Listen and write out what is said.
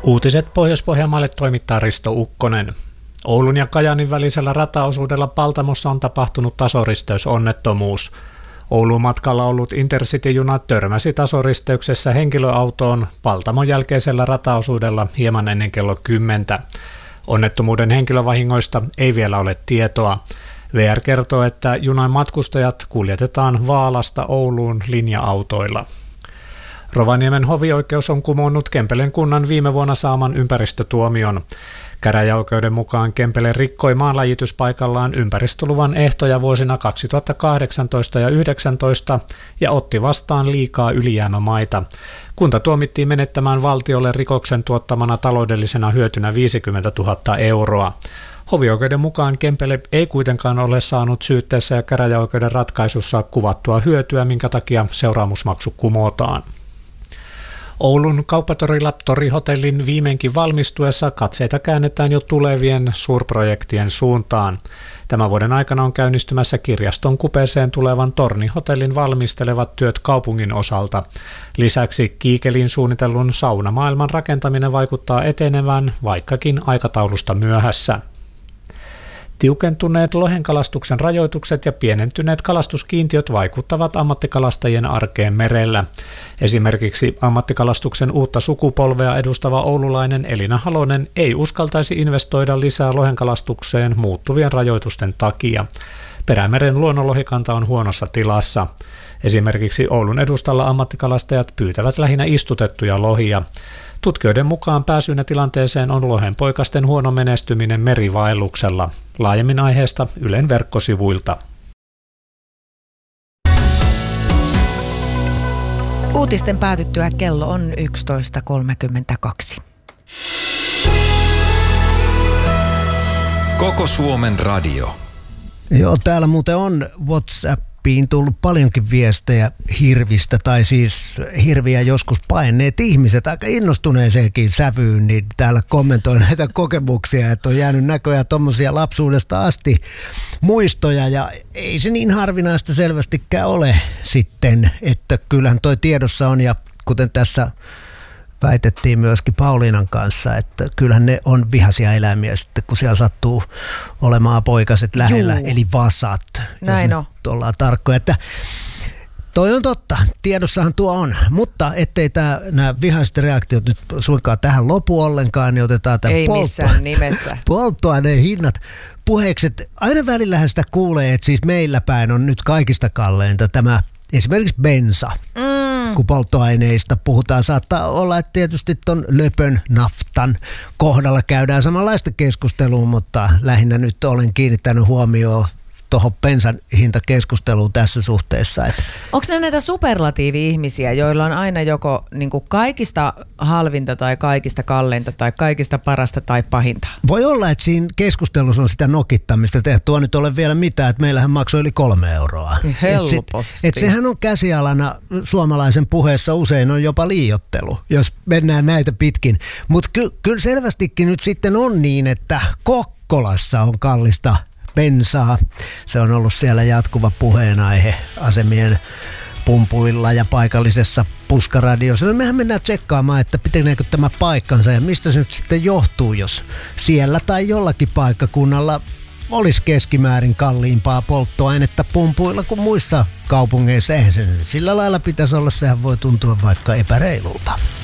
Uutiset Pohjois-Pohjanmaalle toimittaa Risto Ukkonen. Oulun ja Kajaanin välisellä rataosuudella Paltamossa on tapahtunut tasoristeysonnettomuus. Oulun matkalla ollut Intercity-juna törmäsi tasoristeyksessä henkilöautoon Paltamon jälkeisellä rataosuudella hieman ennen kello 10. Onnettomuuden henkilövahingoista ei vielä ole tietoa. VR kertoo, että junan matkustajat kuljetetaan Vaalasta Ouluun linja-autoilla. Rovaniemen hovioikeus on kumonnut Kempelen kunnan viime vuonna saaman ympäristötuomion. Käräjäoikeuden mukaan Kempele rikkoi maanläjityspaikallaan ympäristöluvan ehtoja vuosina 2018 ja 2019 ja otti vastaan liikaa ylijäämämaita. Kunta tuomittiin menettämään valtiolle rikoksen tuottamana taloudellisena hyötynä 50 000 euroa. Hovioikeuden mukaan Kempele ei kuitenkaan ole saanut syytteessä ja käräjäoikeuden ratkaisussa kuvattua hyötyä, minkä takia seuraamusmaksu kumotaan. Oulun kauppatorilla Tori-hotellin viimeinkin valmistuessa katseita käännetään jo tulevien suurprojektien suuntaan. Tämän vuoden aikana on käynnistymässä kirjaston kupeeseen tulevan Torni-hotellin valmistelevat työt kaupungin osalta. Lisäksi Kiikelin suunnitellun saunamaailman rakentaminen vaikuttaa etenevän, vaikkakin aikataulusta myöhässä. Tiukentuneet lohenkalastuksen rajoitukset ja pienentyneet kalastuskiintiöt vaikuttavat ammattikalastajien arkeen merellä. Esimerkiksi ammattikalastuksen uutta sukupolvea edustava oululainen Elina Halonen ei uskaltaisi investoida lisää lohenkalastukseen muuttuvien rajoitusten takia. Perämeren luonnonlohikanta on huonossa tilassa. Esimerkiksi Oulun edustalla ammattikalastajat pyytävät lähinnä istutettuja lohia. Tutkijoiden mukaan pääsyynä tilanteeseen on lohenpoikasten huono menestyminen merivaelluksella. Laajemmin aiheesta Ylen verkkosivuilta. Uutisten päätyttyä kello on 11.32. Koko Suomen radio. Joo, täällä muuten on WhatsAppiin tullut paljonkin viestejä hirvistä, tai siis hirviä joskus paineet ihmiset aika innostuneeseenkin sävyyn, niin täällä kommentoi näitä kokemuksia, että on jäänyt näköjään tommosia lapsuudesta asti muistoja, ja ei se niin harvinaista selvästikään ole sitten, että kyllähän toi tiedossa on, ja kuten tässä väitettiin myöskin Pauliinan kanssa, että kyllähän ne on vihaisia eläimiä sitten, kun siellä sattuu olemaan poikaset lähellä, eli vasat. Näin on. Ollaan tarkkoja, että toi on totta, tiedossahan tuo on, mutta ettei nämä vihaiset reaktiot nyt suinkaan tähän lopu ollenkaan, niin otetaan tämän missään nimessä polttoaineen hinnat puheeksi, että aina välillähän sitä kuulee, että siis meillä päin on nyt kaikista kalleinta tämä esimerkiksi bensa. Kun polttoaineista puhutaan, saattaa olla, että tietysti ton löpön naftan kohdalla käydään samanlaista keskustelua, mutta lähinnä nyt olen kiinnittänyt huomioon tuohon bensan hintakeskusteluun tässä suhteessa. Onko ne näitä superlatiivi-ihmisiä, joilla on aina joko niin kuin kaikista halvinta tai kaikista kalleinta tai kaikista parasta tai pahinta? Voi olla, että siinä keskustelussa on sitä nokittamista, että tuo nyt ole vielä mitään, että meillähän maksoi yli 3 euroa. Helposti. Sehän on käsialana suomalaisen puheessa usein on jopa liioittelu, jos mennään näitä pitkin. Mutta kyllä selvästikin nyt sitten on niin, että Kokkolassa on kallista bensaa. Se on ollut siellä jatkuva puheenaihe asemien pumpuilla ja paikallisessa puskaradiossa. No mehän mennään tsekkaamaan, että pitääkö tämä paikkansa ja mistä se nyt sitten johtuu, jos siellä tai jollakin paikkakunnalla olisi keskimäärin kalliimpaa polttoainetta pumpuilla kuin muissa kaupungeissa. Eihän se nyt sillä lailla pitäisi olla, sehän voi tuntua vaikka epäreilulta.